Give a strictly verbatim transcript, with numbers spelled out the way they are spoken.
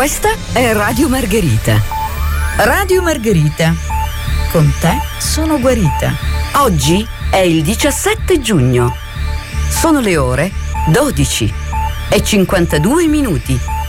Questa è Radio Margherita. Radio Margherita. Con te sono guarita. Oggi è il diciassette giugno. Sono le ore dodici e cinquantadue minuti.